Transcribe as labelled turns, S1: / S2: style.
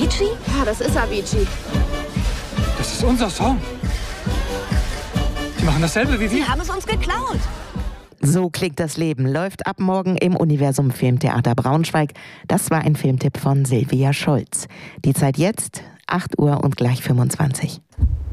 S1: Avicii?
S2: Ja, das ist Avicii.
S3: Das ist unser Song. Die machen dasselbe wie wir.
S1: Sie haben es uns geklaut.
S4: So klingt das Leben läuft ab morgen im Universum Filmtheater Braunschweig. Das war ein Filmtipp von Silvia Scholz. Die Zeit jetzt, 8 Uhr und gleich 25.